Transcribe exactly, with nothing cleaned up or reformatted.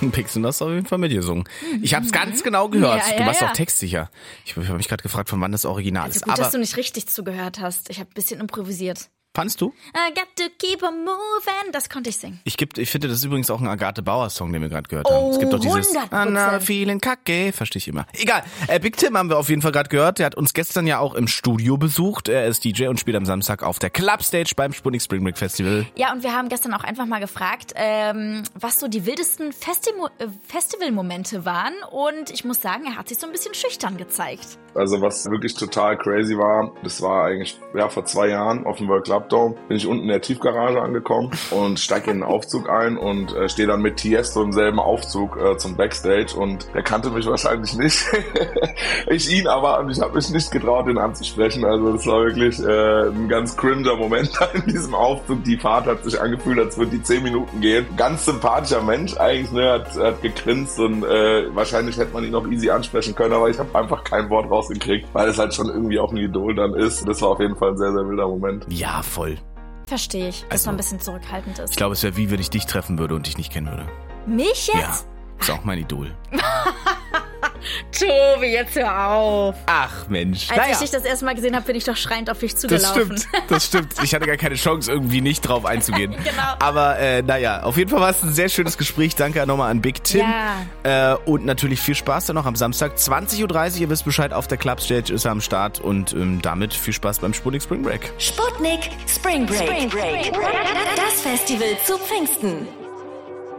Pixen das auf jeden Fall mitgesungen. Ich habe es ganz genau gehört. Ja, ja, du warst ja. auch textsicher. Ich habe mich gerade gefragt, von wann das Original Also ist. gut, Aber dass du nicht richtig zugehört hast. Ich habe ein bisschen improvisiert. fandst du? I got to keep on moving. Das konnte ich singen. Ich, gibt, ich finde, das ist übrigens auch ein Agathe Bauer-Song, den wir gerade gehört haben. Oh, Es gibt doch dieses hundert Prozent. Anna vielen Kacke, verstehe ich immer. Egal, äh, Big Tim haben wir auf jeden Fall gerade gehört. Der hat uns gestern ja auch im Studio besucht. Er ist D J und spielt am Samstag auf der Clubstage beim Sputnik Spring Break Festival. Ja, und wir haben gestern auch einfach mal gefragt, ähm, was so die wildesten Festimo- äh, Festivalmomente waren. Und ich muss sagen, er hat sich so ein bisschen schüchtern gezeigt. Also was wirklich total crazy war, das war eigentlich ja vor zwei Jahren auf dem World Club Dome, bin ich unten in der Tiefgarage angekommen und steige in den Aufzug ein und äh, stehe dann mit Tiesto im selben Aufzug äh, zum Backstage und der kannte mich wahrscheinlich nicht. Ich ihn aber und ich habe mich nicht getraut, ihn anzusprechen. Also das war wirklich äh, ein ganz cringer Moment in diesem Aufzug. Die Fahrt hat sich angefühlt, als würde die zehn Minuten gehen. Ganz sympathischer Mensch eigentlich, ne, hat, hat gegrinst und äh, wahrscheinlich hätte man ihn auch easy ansprechen können, aber ich habe einfach kein Wort rausgekriegt, weil es halt schon irgendwie auch ein Idol dann ist. Das war auf jeden Fall ein sehr, sehr wilder Moment. Ja, voll. Verstehe ich, dass Also, man ein bisschen zurückhaltend ist. Ich glaube, es wäre wie, wenn ich dich treffen würde und dich nicht kennen würde. Mich jetzt? Ja, ist auch mein Idol. Tobi, jetzt hör auf. Ach Mensch. Als naja. ich dich das erste Mal gesehen habe, bin ich doch schreiend auf dich Das zugelaufen. stimmt, das stimmt. Ich hatte gar keine Chance, irgendwie nicht drauf einzugehen. Genau. Aber äh, naja, auf jeden Fall war es ein sehr schönes Gespräch. Danke nochmal an Big Tim. Ja. Äh, und natürlich viel Spaß dann noch am Samstag. zwanzig Uhr dreißig, ihr wisst Bescheid, auf der Clubstage ist er am Start. Und ähm, damit viel Spaß beim Sputnik Spring Break. Sputnik Spring Break. Spring Break. Das Festival zu Pfingsten.